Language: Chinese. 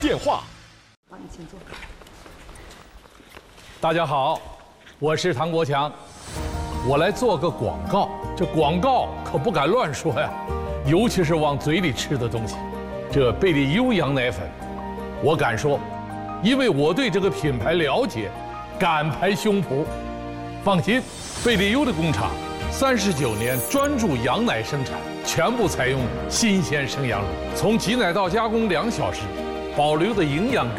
电话。 好，你请坐。 大家好，我是唐国强，我来做个广告。这广告可不敢乱说呀，尤其是往嘴里吃的东西。这贝利优羊奶粉，我敢说，因为我对这个品牌了解，敢拍胸脯。放心，贝利优的工厂39年专注羊奶生产，全部采用新鲜生羊乳，从挤奶到加工2小时，保留的营养